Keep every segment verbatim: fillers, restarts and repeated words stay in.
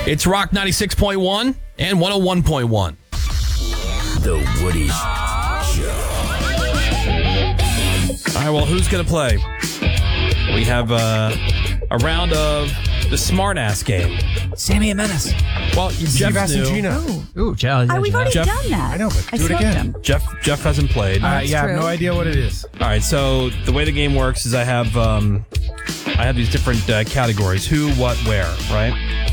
It's Rock ninety-six point one and one oh one point one. The Woody Show. All right, well, who's going to play? We have uh, a round of the Smartass game. Sammy and Menace. Well, Jeff knew. Gina. Ooh, Jeff. Oh, we've already Jeff- done that. I know, but I do it smoked again. him. Jeff Jeff hasn't played. Uh, That's yeah, I have true. no idea what it is. All right, so the way the game works is I have um, I have these different uh, categories: who, what, where, right?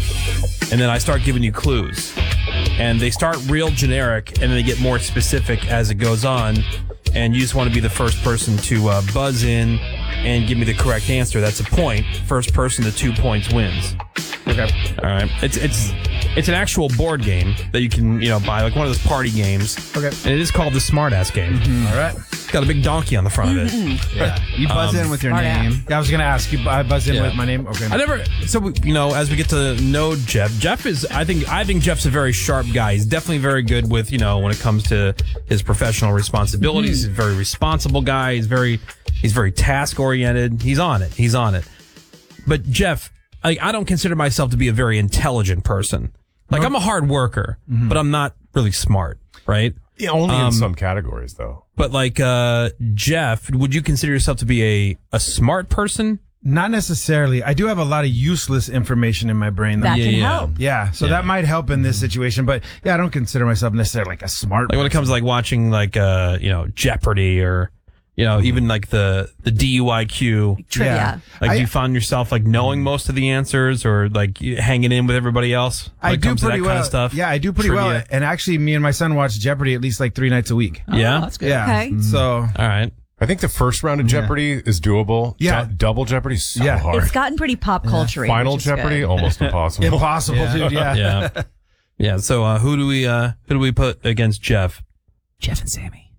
And then I start giving you clues, and they start real generic, and then they get more specific as it goes on. And you just want to be the first person to uh, buzz in and give me the correct answer. That's a point. First person to two points wins. Okay. All right. It's it's it's an actual board game that you can you know buy, like one of those party games. Okay. And it is called the Smartass game. All right. It's got a big donkey on the front of it. Yeah. You buzz Um, in with your smart name. Yeah, I was going to ask you. I buzz in Yeah. with my name. Okay. I never. So we- you know, as we get to know Jeff, Jeff is. I think. I think Jeff's a very sharp guy. He's definitely very good with you know when it comes to his professional responsibilities. He's a very responsible guy. He's very. He's very task oriented. He's on it. He's on it. But Jeff, I, I don't consider myself to be a very intelligent person. Like I'm a hard worker, but I'm not really smart, right? Yeah, only Um, in some categories, though. But like uh, Jeff, would you consider yourself to be a a smart person? Not necessarily. I do have a lot of useless information in my brain. That Yeah, can yeah. help. yeah, so that might help in this situation. But yeah, I don't consider myself necessarily like a smart. Like when it comes to like watching like uh you know Jeopardy or you know even like the the D U I Q. Trivia. Yeah. Like I- do you find yourself like knowing most of the answers or like you- hanging in with everybody else? When I it do comes to pretty that well. kind of stuff. Yeah, I do pretty well. Trivia. And actually, me and my son watch Jeopardy at least like three nights a week. Yeah. Oh, that's good. Yeah. Okay. So All right. I think the first round of Jeopardy is doable. Yeah. Du- double Jeopardy is so Yeah. hard. It's gotten pretty pop culture. Final Jeopardy, almost impossible. impossible, dude. Yeah. Yeah. Yeah. So uh, who do we uh who do we put against Jeff Jeff and Sammy.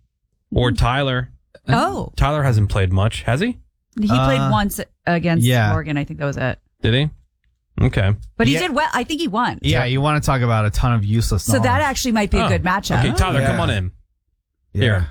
or Tyler? Oh, Tyler hasn't played much, has he? he played Uh, once against yeah. Morgan. I think that was it. Did he? Okay. But he Yeah. did well. I think he won. Yeah, you want to talk about a ton of useless So knowledge. that actually might be a Oh, good matchup. Okay, Tyler, Yeah. come on in. Yeah. Here.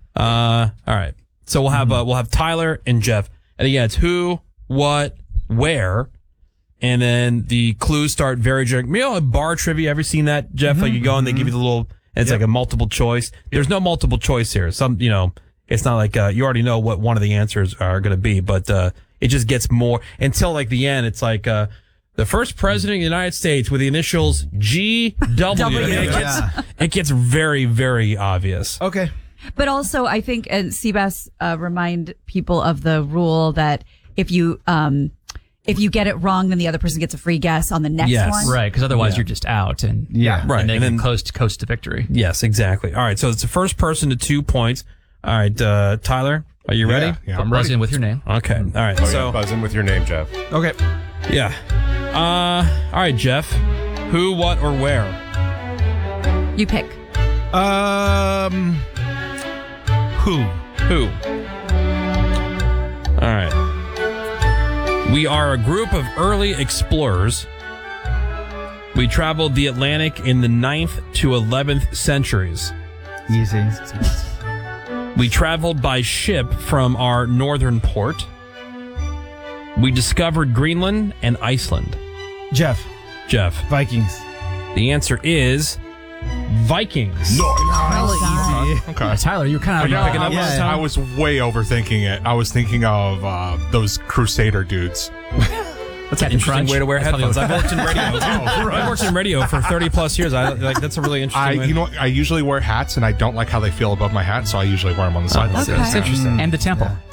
Uh, all right. So we'll have uh, we'll have Tyler and Jeff, and again, it's who, what, where, and then the clues start very generic. You know, bar trivia. Ever seen that, Jeff? Like you go and they give you the little. And it's Yep. like a multiple choice. There's no multiple choice here. Some, you know, it's not like uh, you already know what one of the answers are going to be, but uh, it just gets more until like the end. It's like uh, the first president of the United States with the initials G W. I mean, it gets Yeah. it gets very very obvious. Okay. But also, I think, and Seabass uh, remind people of the rule that if you um, if you get it wrong, then the other person gets a free guess on the next Yes. one. Right, because otherwise Yeah. you're just out, and Yeah. Right, and they and can then- coast coast to victory. Yes, exactly. All right, so it's the first person to two points. All right, uh, Tyler, are you ready? Yeah, yeah, I'm Buzz ready. in with your name. Okay. All right. Oh, So yeah, buzz in with your name, Jeff. Okay. yeah. Uh, all right, Jeff. Who, what, or where? You pick. Um. Who? Who? All right. We are a group of early explorers. We traveled the Atlantic in the ninth to eleventh centuries. Easy. We traveled by ship from our northern port. We discovered Greenland and Iceland. Jeff. Jeff, Vikings. the answer is Vikings. Okay. Tyler, you're kind of Yeah, picking I, up was, on it, Tom? I was way overthinking it. I was thinking of uh, those Crusader dudes. That's an interesting Crunch. way to wear That's headphones. probably- I've worked in radio. I've worked in radio for thirty plus years. I like that's a really interesting I, way. you know, I usually wear hats, and I don't like how they feel above my hat, so I usually wear them on the side. like Okay. this. That's interesting. and the temple.